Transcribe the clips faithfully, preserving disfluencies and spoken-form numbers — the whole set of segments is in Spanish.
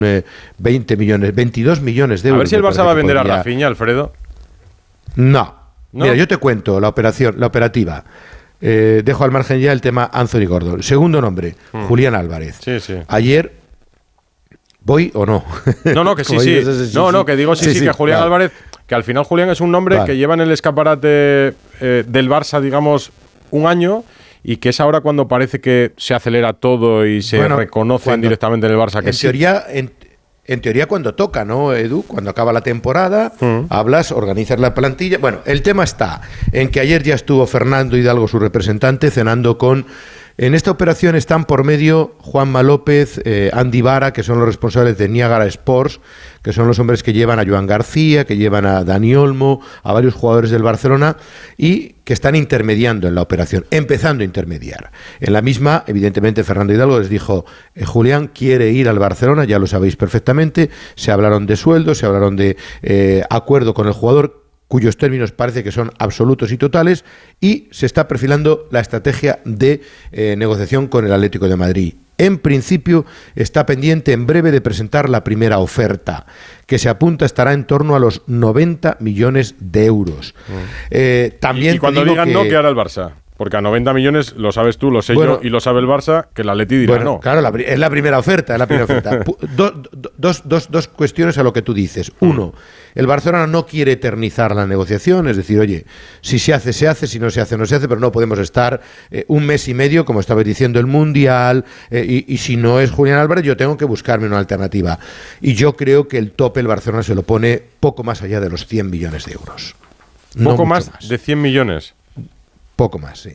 eh, veinte millones, veintidós millones de euros. A ver si el Barça va a vender podría... a Rafinha, Alfredo. No. no. Mira, yo te cuento la operación, la operativa. Eh, dejo al margen ya el tema Anthony Gordon. Segundo nombre, hmm. Julián Álvarez. Sí, sí. Ayer, ¿voy o no? No, no, que sí, sí. Dices, sí. No, sí, no, que digo sí, sí, sí, sí que Julián vale. Álvarez, que al final Julián es un nombre vale. que lleva en el escaparate eh, del Barça, digamos, un año, y que es ahora cuando parece que se acelera todo y se bueno, reconocen cuando, directamente en el Barça que en sí. Teoría, en, en teoría cuando toca, ¿no, Edu? Cuando acaba la temporada, mm. hablas, organizas la plantilla. Bueno, el tema está en que ayer ya estuvo Fernando Hidalgo, su representante, cenando con... En esta operación están por medio Juanma López, eh, Andy Vara, que son los responsables de Niagara Sports, que son los hombres que llevan a Joan García, que llevan a Dani Olmo, a varios jugadores del Barcelona y que están intermediando en la operación, empezando a intermediar. En la misma, evidentemente, Fernando Hidalgo les dijo, eh, Julián quiere ir al Barcelona, ya lo sabéis perfectamente, se hablaron de sueldos, se hablaron de eh, acuerdo con el jugador, cuyos términos parece que son absolutos y totales, y se está perfilando la estrategia de eh, negociación con el Atlético de Madrid. En principio, está pendiente en breve de presentar la primera oferta, que se apunta estará en torno a los noventa millones de euros. Mm. Eh, también y, y cuando digan que... no, ¿qué hará el Barça? Porque a noventa millones, lo sabes tú, lo sé bueno, yo y lo sabe el Barça, que el Atleti dirá bueno, no. Claro, la, es la primera oferta, es la primera oferta. do, do, dos, dos, dos cuestiones a lo que tú dices. Uno, el Barcelona no quiere eternizar la negociación, es decir, oye, si se hace, se hace, si no se hace, no se hace, pero no podemos estar eh, un mes y medio, como estabais diciendo, el Mundial, eh, y, y si no es Julián Álvarez, yo tengo que buscarme una alternativa. Y yo creo que el tope el Barcelona se lo pone poco más allá de los cien millones de euros. No poco más, más de cien millones. Poco más, sí.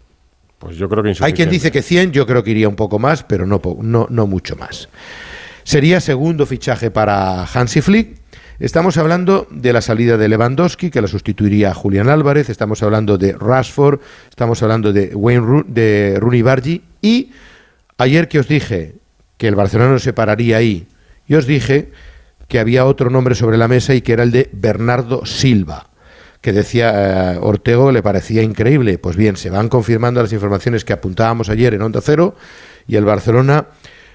Pues yo creo que insuficiente. Hay quien dice que cien, yo creo que iría un poco más, pero no, no, no mucho más. Sería segundo fichaje para Hansi Flick. Estamos hablando de la salida de Lewandowski, que la sustituiría a Julián Álvarez. Estamos hablando de Rashford. Estamos hablando de Wayne Ru- de Rooney Bargi. Y ayer que os dije que el Barcelona no se pararía ahí, y os dije que había otro nombre sobre la mesa y que era el de Bernardo Silva, que decía eh, Ortego le parecía increíble. Pues bien, se van confirmando las informaciones que apuntábamos ayer en Onda Cero, y el Barcelona,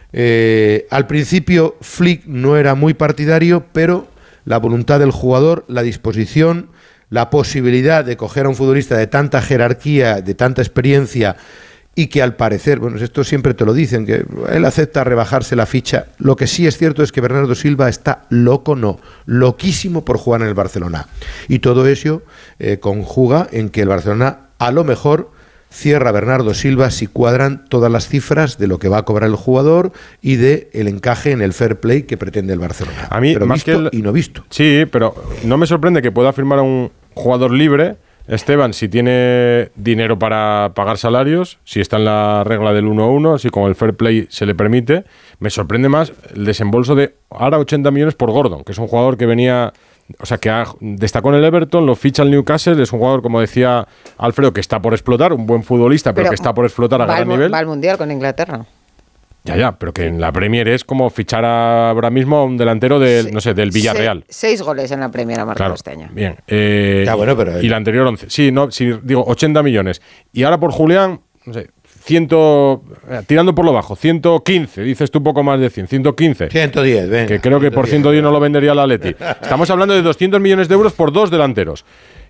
eh, al principio Flick no era muy partidario, pero la voluntad del jugador, la disposición, la posibilidad de coger a un futbolista de tanta jerarquía, de tanta experiencia, y que al parecer, bueno, esto siempre te lo dicen, que él acepta rebajarse la ficha. Lo que sí es cierto es que Bernardo Silva está loco, no, loquísimo por jugar en el Barcelona. Y todo eso eh, conjuga en que el Barcelona a lo mejor cierra Bernardo Silva si cuadran todas las cifras de lo que va a cobrar el jugador y de el encaje en el fair play que pretende el Barcelona. A mí, pero más visto que el... y no visto. Sí, pero no me sorprende que pueda firmar a un jugador libre, Esteban, si tiene dinero para pagar salarios, si está en la regla del uno a uno, si con el fair play se le permite. Me sorprende más el desembolso de ahora ochenta millones por Gordon, que es un jugador que venía, o sea, que ha, destacó en el Everton, lo ficha el Newcastle, es un jugador, como decía Alfredo, que está por explotar, un buen futbolista, pero, pero que está por explotar a gran mu- nivel. Va al Mundial con Inglaterra. Ya, ya, pero que en la Premier es como fichar ahora mismo a un delantero del, sí, no sé, del Villarreal. Seis, seis goles en la Premier ha marcado este año. Bien. Eh, ya, bueno, pero... Y la anterior once. Sí, no, sí, digo, ochenta millones. Y ahora por Julián, no sé, cien, eh, tirando por lo bajo, ciento quince, dices tú poco más de cien, ciento quince. ciento diez, venga. Que creo que por ciento diez no lo vendería el Atleti. Estamos hablando de doscientos millones de euros por dos delanteros.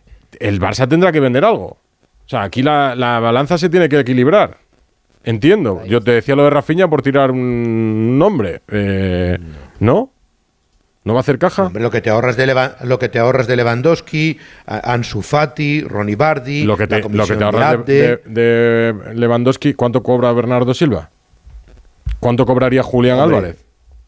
El Barça tendrá que vender algo. O sea, aquí la, la balanza se tiene que equilibrar. Entiendo. Yo te decía lo de Rafinha por tirar un nombre. Eh, ¿No? ¿No va a hacer caja? Hombre, lo que te ahorras de Leva- lo que te ahorras de Lewandowski, Ansu Fati, Ronnie Bardi, lo que te, la lo que te ahorras de, de, de Lewandowski, ¿cuánto cobra Bernardo Silva? ¿Cuánto cobraría Julián Hombre. Álvarez?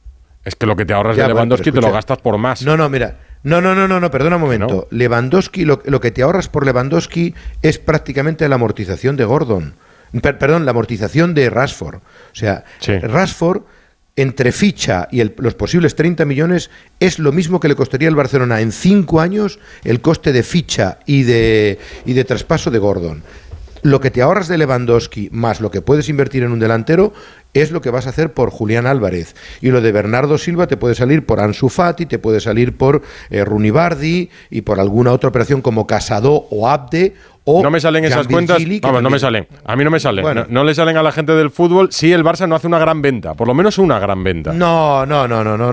Es que lo que te ahorras ya, de Lewandowski bueno, te lo gastas por más. No, no, mira. No, no, no, no, no, perdona un momento. No. Lewandowski, lo, lo que te ahorras por Lewandowski es prácticamente la amortización de Gordon. Per, perdón, la amortización de Rashford. O sea, sí. Rashford, entre ficha y el, los posibles treinta millones, es lo mismo que le costaría al Barcelona en cinco años el coste de ficha y de, y de traspaso de Gordon. Lo que te ahorras de Lewandowski más lo que puedes invertir en un delantero es lo que vas a hacer por Julián Álvarez. Y lo de Bernardo Silva te puede salir por Ansu Fati, te puede salir por eh, Rooney Bardi y por alguna otra operación como Casado o Abde. O no me salen esas cuentas, Gili, vamos, también... no me salen. A mí no me salen. Bueno. No, no le salen a la gente del fútbol si el Barça no hace una gran venta, por lo menos una gran venta. No, no, no, no, no.